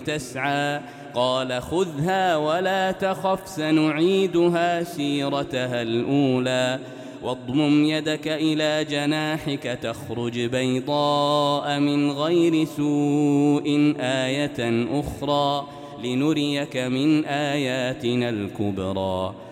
تسعى قال خذها ولا تخف سنعيدها سيرتها الأولى واضمم يدك إلى جناحك تخرج بيضاء من غير سوء آية أخرى لنريك من آياتنا الكبرى